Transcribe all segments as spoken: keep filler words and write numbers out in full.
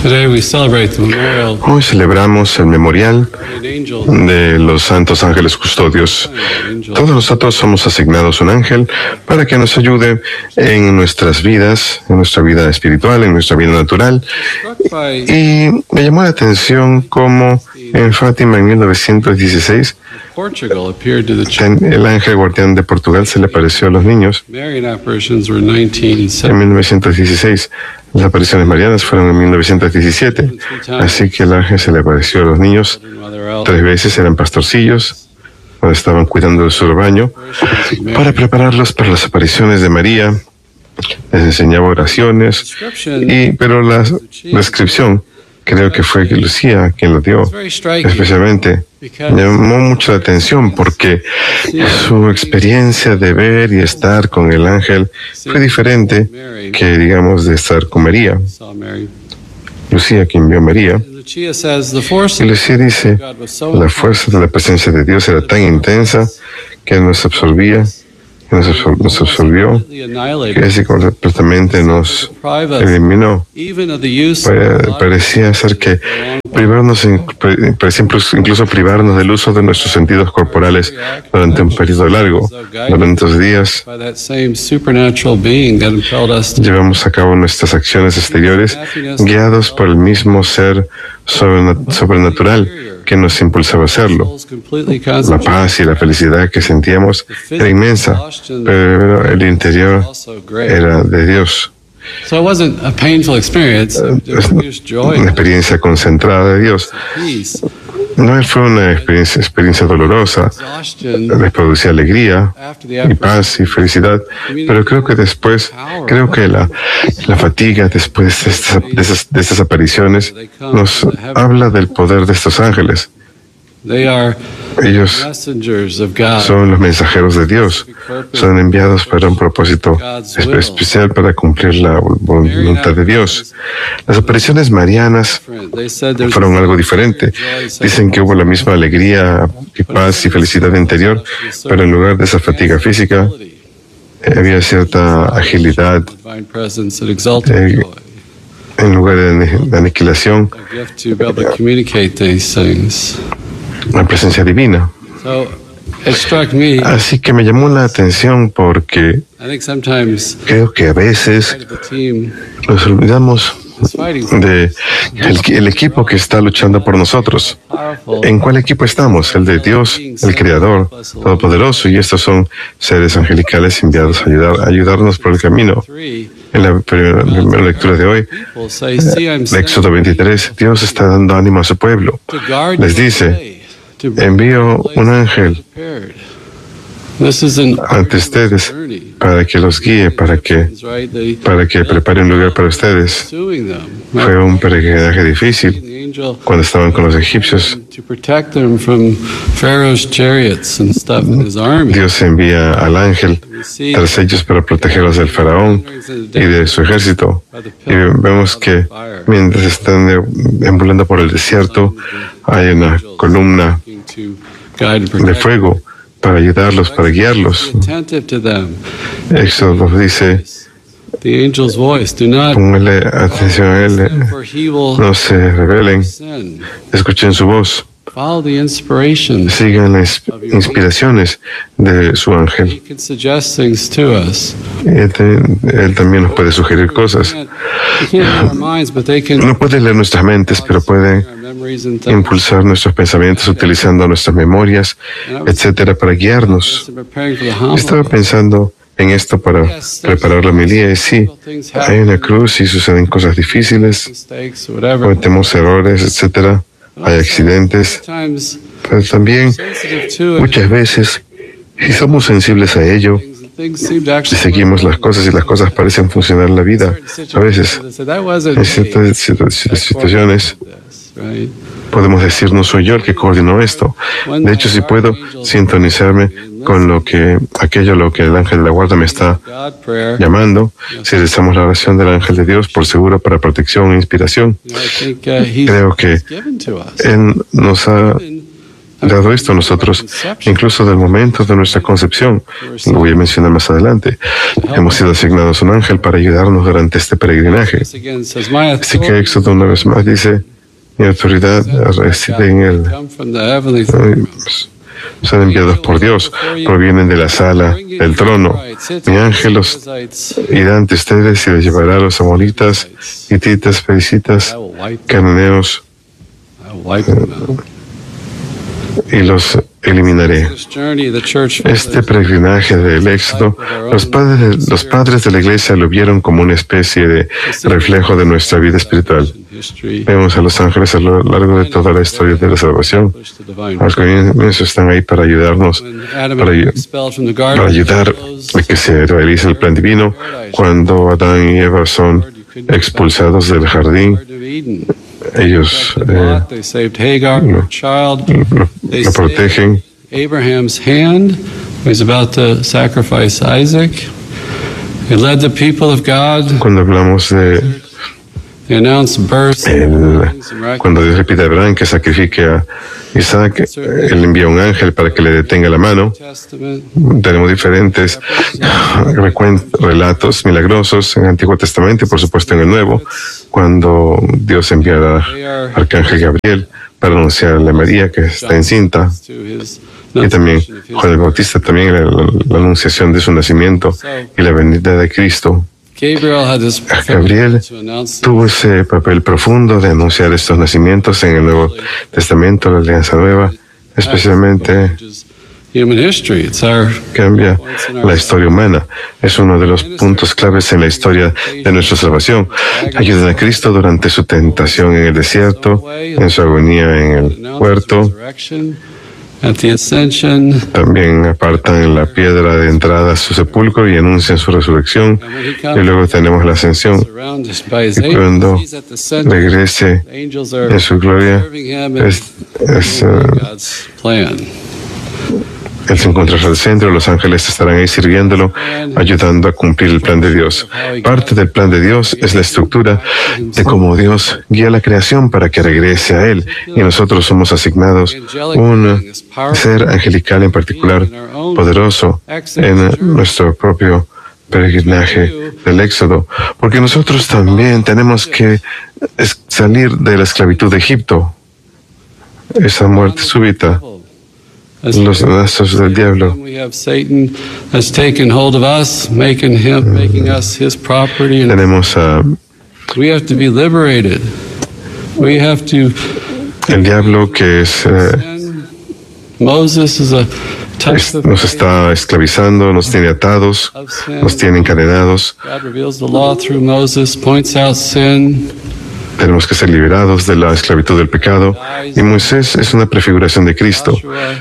Hoy celebramos el memorial de los santos ángeles custodios. Todos nosotros somos asignados un ángel para que nos ayude en nuestras vidas, en nuestra vida espiritual, en nuestra vida natural. Y me llamó la atención cómo en Fátima en mil novecientos dieciséis el ángel guardián de Portugal se le apareció a los niños. En mil novecientos dieciséis, las apariciones marianas fueron en mil novecientos diecisiete, así que el ángel se le apareció a los niños tres veces. Eran pastorcillos cuando estaban cuidando de su rebaño para prepararlos para las apariciones de María. Les enseñaba oraciones, y, pero la descripción creo que fue Lucía quien lo dio. Especialmente me llamó mucho la atención porque su experiencia de ver y estar con el ángel fue diferente que, digamos, de estar con María. Lucía, quien vio a María, y Lucía dice, la fuerza de la presencia de Dios era tan intensa que nos absorbía, que nos, absor nos absorbió, que así completamente nos eliminó. Parecía ser que privarnos, parecía incluso privarnos del uso de nuestros sentidos corporales durante un periodo largo. Durante esos días llevamos a cabo nuestras acciones exteriores guiados por el mismo ser sobrenatural que nos impulsaba a hacerlo. La paz y la felicidad que sentíamos era inmensa, pero el interior era de Dios. Una experiencia concentrada de Dios. No fue una experiencia, experiencia dolorosa, les producía alegría y paz y felicidad, pero creo que después, creo que la, la fatiga después de estas, de, esas, de estas apariciones nos habla del poder de estos ángeles. Ellos son los mensajeros de Dios, son enviados para un propósito especial para cumplir la voluntad de Dios. Las apariciones marianas fueron algo diferente. Dicen que hubo la misma alegría y paz y felicidad interior, pero en lugar de esa fatiga física, había cierta agilidad. Eh, en lugar de aniquilación, la presencia divina. Así que me llamó la atención porque creo que a veces nos olvidamos de el, el equipo que está luchando por nosotros. ¿En cuál equipo estamos? El de Dios, el Creador Todopoderoso, y estos son seres angelicales enviados a, ayudar, a ayudarnos por el camino. En la primera, primera lectura de hoy, de Éxodo veintitrés, Dios está dando ánimo a su pueblo. Les dice, envío un ángel ante ustedes para que los guíe, para que, para que prepare un lugar para ustedes. Fue un peregrinaje difícil cuando estaban con los egipcios. Dios envía al ángel tras ellos para protegerlos del faraón y de su ejército. Y vemos que mientras están deambulando por el desierto, hay una columna de fuego para ayudarlos, para guiarlos. Éxodo dice, pónganle atención a él, no se rebelen, escuchen su voz, sigan las inspiraciones de su ángel. Él, él también nos puede sugerir cosas. No puede leer nuestras mentes, pero puede impulsar nuestros pensamientos utilizando nuestras memorias, etcétera, para guiarnos. Estaba pensando en esto para preparar la homilía, y sí, hay una cruz y suceden cosas difíciles, cometemos errores, etcétera, hay accidentes, pero también muchas veces, si somos sensibles a ello, si seguimos las cosas y las cosas parecen funcionar en la vida, a veces, en ciertas situaciones, podemos decir, no soy yo el que coordinó esto. De hecho, si puedo sintonizarme con lo que, aquello a lo que el ángel de la guarda me está llamando, si rezamos la oración del ángel de Dios, por seguro, para protección e inspiración, creo que Él nos ha dado esto, nosotros, incluso del momento de nuestra concepción, lo voy a mencionar más adelante, hemos sido asignados un ángel para ayudarnos durante este peregrinaje. Así que Éxodo una vez más dice, mi autoridad reside en él. Son enviados por Dios, provienen de la sala del trono. Mi ángel los irá ante ustedes y les llevará a los amonitas, hititas, pericitas, cananeos, y los eliminaré. Este peregrinaje del Éxodo, los padres, de, los padres de la Iglesia lo vieron como una especie de reflejo de nuestra vida espiritual. Vemos a los ángeles a lo largo de toda la historia de la salvación. Al comienzo están ahí para ayudarnos, para, para ayudar a que se realice el plan divino. Cuando Adán y Eva son expulsados del jardín, ellos eh, lo, lo, lo protegen. Abraham's hand was about to sacrifice Isaac. He led the people of God. Cuando hablamos de el, cuando Dios le pide a Abraham que sacrifique a Isaac, él envía un ángel para que le detenga la mano. Tenemos diferentes relatos milagrosos en el Antiguo Testamento y por supuesto en el Nuevo, cuando Dios envía al arcángel Gabriel para anunciarle a María que está encinta. Y también Juan el Bautista, también la, la, la anunciación de su nacimiento y la venida de Cristo. Gabriel tuvo ese papel profundo de anunciar estos nacimientos en el Nuevo Testamento, la Alianza Nueva, especialmente cambia la historia humana. Es uno de los puntos claves en la historia de nuestra salvación. Ayudan a Cristo durante su tentación en el desierto, en su agonía en el huerto. También apartan la piedra de entrada a su sepulcro y anuncian su resurrección. Y luego tenemos la ascensión. Y cuando regrese en su gloria, es, es, uh, Él se encontrará al centro, los ángeles estarán ahí sirviéndolo, ayudando a cumplir el plan de Dios. Parte del plan de Dios es la estructura de cómo Dios guía la creación para que regrese a Él. Y nosotros somos asignados un ser angelical en particular, poderoso, en nuestro propio peregrinaje del Éxodo, porque nosotros también tenemos que salir de la esclavitud de Egipto, esa muerte súbita. Los lazos del diablo. Tenemos a el diablo que es, eh, es, nos está esclavizando, nos tiene atados, nos tiene encadenados. Tenemos que ser liberados de la esclavitud del pecado. Y Moisés es una prefiguración de Cristo.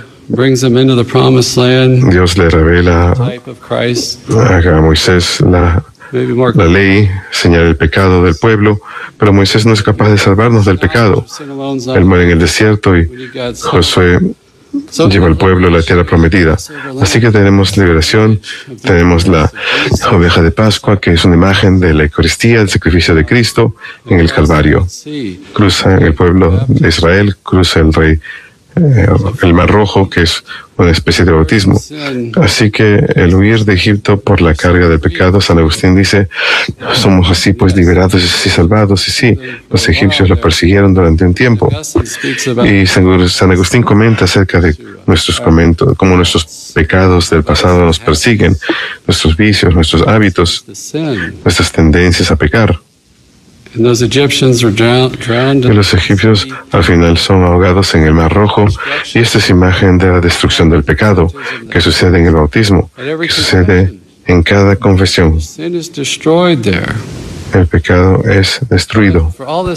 Dios le revela a Moisés la, la ley, señala el pecado del pueblo, pero Moisés no es capaz de salvarnos del pecado. Él muere en el desierto y Josué lleva al pueblo a la tierra prometida. Así que tenemos liberación, tenemos la oveja de Pascua, que es una imagen de la Eucaristía, el sacrificio de Cristo en el Calvario. Cruza el pueblo de Israel, cruza el rey el Mar Rojo, que es una especie de bautismo. Así que el huir de Egipto por la carga del pecado, San Agustín dice, somos así pues liberados y así salvados. Y sí, los egipcios lo persiguieron durante un tiempo. Y San Agustín comenta acerca de nuestros comentos, cómo nuestros pecados del pasado nos persiguen, nuestros vicios, nuestros hábitos, nuestras tendencias a pecar. Y los egipcios al final son ahogados en el Mar Rojo, y esta es imagen de la destrucción del pecado que sucede en el bautismo, que sucede en cada confesión. El pecado es destruido.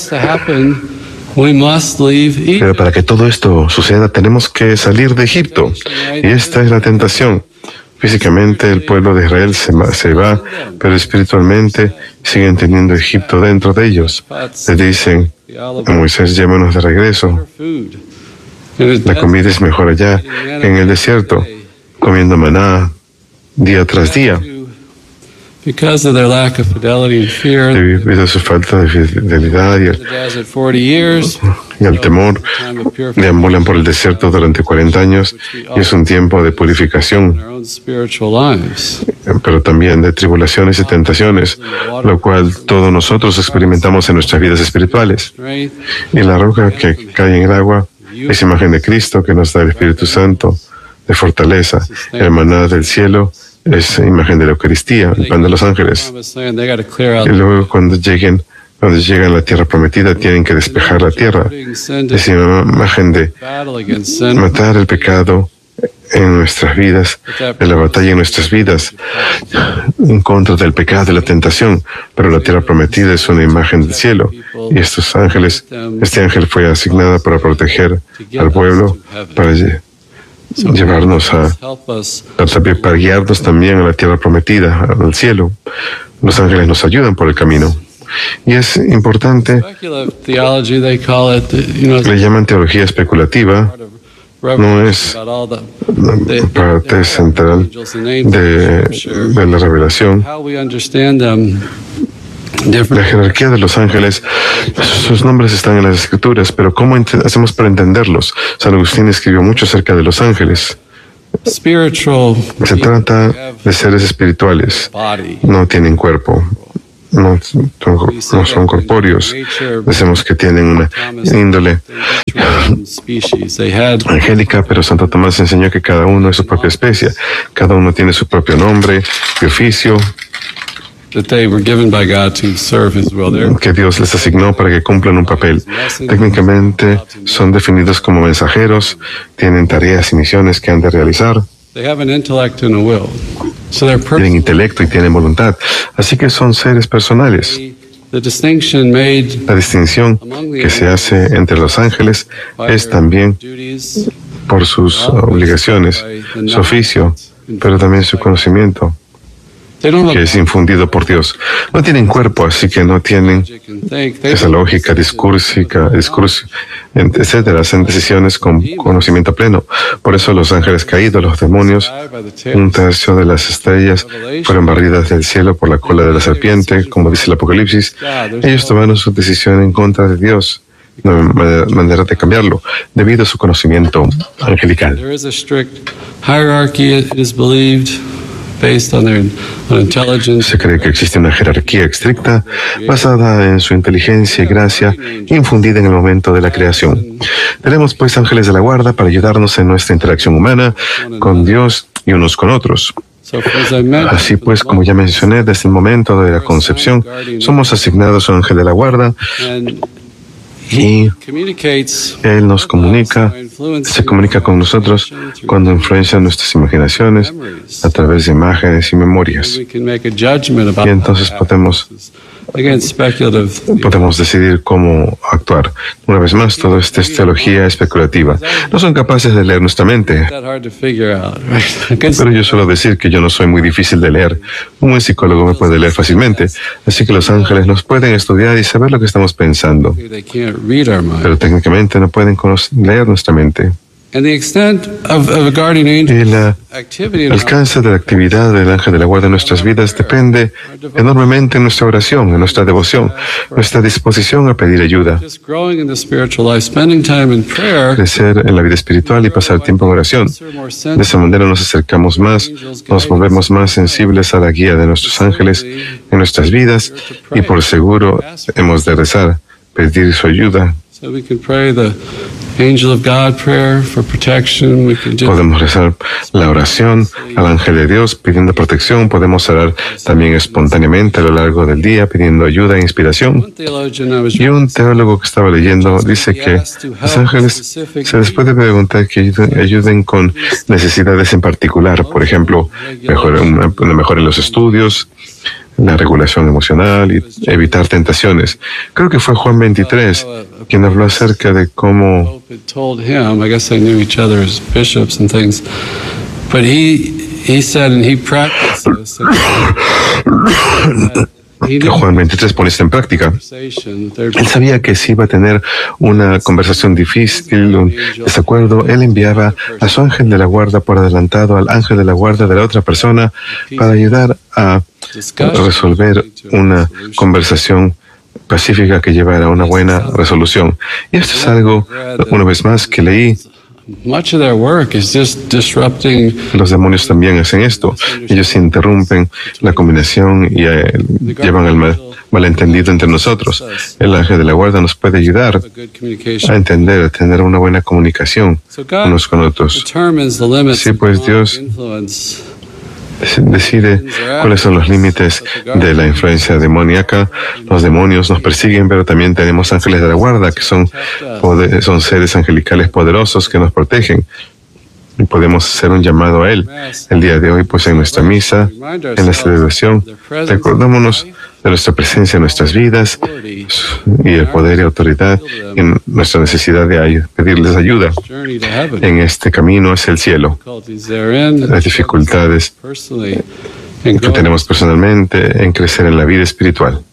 Pero para que todo esto suceda, tenemos que salir de Egipto, y esta es la tentación. Físicamente el pueblo de Israel se, se va, pero espiritualmente siguen teniendo Egipto dentro de ellos. Le dicen a Moisés, llévanos de regreso. La comida es mejor allá que en el desierto, comiendo maná día tras día. Because of their lack of fidelity and fear, debido a su falta de fidelidad y al, the desert forty years, y al temor, deambulan por el desierto durante cuarenta años y es un tiempo de purificación, in our own spiritual lives. pero también de tribulaciones y tentaciones, lo cual todos nosotros experimentamos en nuestras vidas espirituales. Strength, Y la roca que cae en el agua es imagen de Cristo que nos da el Espíritu Santo de fortaleza. El maná del cielo es imagen de la Eucaristía, el pan de los ángeles. promised land, they got to clear out Y luego cuando lleguen, cuando llegan a la tierra prometida, tienen que despejar la tierra. putting sin Es to imagen de battle against sin. matar el pecado en nuestras vidas, de la batalla en nuestras vidas, en contra del pecado y la tentación. Pero la tierra prometida es una imagen del cielo. Y estos ángeles, este ángel fue asignado para proteger al pueblo, para lle- llevarnos a, Help us para, para guiarnos también a la tierra prometida, al cielo. Los ángeles nos ayudan por el camino. Y es importante, speculative theology, they call it, you know, le llaman teología especulativa, part of Revelation no es about all the, the- parte the central angels and angels de, in Scripture. de la revelación. How we understand them La different. jerarquía de los ángeles, sus nombres están en las escrituras, pero ¿cómo ent- hacemos para entenderlos? San Agustín escribió mucho acerca de los ángeles. Spiritual Se trata de seres espirituales, body. no tienen cuerpo, no, son- no son corpóreos. Decimos que tienen una índole Species. They had angélica, pero Santo Tomás enseñó que cada uno es su propia especie, cada uno tiene su propio nombre y oficio that they were given by God to serve His will. They're que Dios les asignó para que cumplan un papel. Técnicamente son definidos como mensajeros, tienen tareas y misiones que han de realizar, They have an intellect and a will. So they're tienen perfect. intelecto y tienen voluntad, así que son seres personales. The distinction made La distinción que se hace entre los ángeles es también duties, por sus obligaciones, su oficio, pero también su conocimiento, they don't que look es infundido por Dios. No tienen cuerpo, así que no tienen logic and think. They esa lógica discursiva, discurso, etcétera. Hacen decisiones con conocimiento pleno. Por eso los ángeles caídos, los demonios, by the tail. un tercio de las estrellas fueron barridas del cielo por la cola de la serpiente, como dice el Apocalipsis. Ellos tomaron su decisión en contra de Dios. No hay manera- manera de cambiarlo, debido a su conocimiento angelical. There is a strict hierarchy, it is believed, based on their on intelligence. Se cree que existe una jerarquía estricta basada en su inteligencia y gracia infundida en el momento de la creación. Tenemos pues ángeles de la guarda para ayudarnos en nuestra interacción humana con Dios y unos con otros. So, as I mentioned, Así pues, como ya mencioné, desde el momento de la concepción, somos asignados a un ángel de la guarda and y communicates, él nos comunica, se comunica con nosotros cuando influencia nuestras imaginaciones a través de imágenes y memorias. we can make a judgment about Y entonces that. podemos Again, speculative. podemos decidir cómo actuar. Una vez más, todo esto es teología especulativa. No son capaces de leer nuestra mente. That hard to figure out, right? Pero yo suelo decir que yo no soy muy difícil de leer. Un buen psicólogo me puede leer fácilmente. Así que los ángeles nos pueden estudiar y saber lo que estamos pensando. They can't read our mind. Pero técnicamente no pueden conocer- leer nuestra mente. And the extent of, of a guardian Y angel el activity in alcance de la actividad del ángel de la guarda en nuestras vidas depende enormemente en nuestra oración, en nuestra devoción, nuestra disposición a pedir ayuda. just growing in the spiritual life, spending time in prayer, Crecer en la vida espiritual y pasar tiempo en oración. we're more De sensitive. esa manera nos acercamos más, nos volvemos más sensibles a la guía de nuestros ángeles en nuestras vidas y por seguro hemos de rezar, pedir su ayuda. So we can pray the angel of God prayer for protection. We can just Podemos rezar la oración al ángel de Dios pidiendo protección. Podemos orar también espontáneamente a lo largo del día pidiendo ayuda e inspiración. one theologian I was Y un teólogo que estaba leyendo dice que los ángeles se les puede preguntar que ayuden, ayuden con necesidades en particular, por ejemplo, mejor, una, una mejora en los estudios, la regulación emocional y evitar tentaciones. Creo que fue Juan veintitrés quien habló acerca de cómo Pope had told him, I guess they knew each other as bishops and things, but he he said, and he practiced this, that he que knew Juan veintitrés pone esto en práctica. conversation, there'd Él sabía que si iba a tener una conversación difícil, un desacuerdo, él enviaba a su ángel de la guarda por adelantado al ángel de la guarda de la otra persona para ayudar a resolver una conversación pacífica que llevara a una buena resolución. Y esto es algo, una vez más, que leí. Los demonios también hacen esto. Ellos interrumpen la combinación y eh, llevan al mal, malentendido entre nosotros. El ángel de la guarda nos puede ayudar a entender, a tener una buena comunicación unos con otros. Sí, pues Dios decide cuáles son los límites de la influencia demoníaca. Los demonios nos persiguen, pero también tenemos ángeles de la guarda, que son, poder, son seres angelicales poderosos que nos protegen. Y podemos hacer un llamado a Él. El día de hoy, pues en nuestra misa, en la celebración, recordámonos de nuestra presencia en nuestras vidas y el poder y autoridad en nuestra necesidad de pedirles ayuda en este camino hacia el cielo. Las dificultades que tenemos personalmente en crecer en la vida espiritual.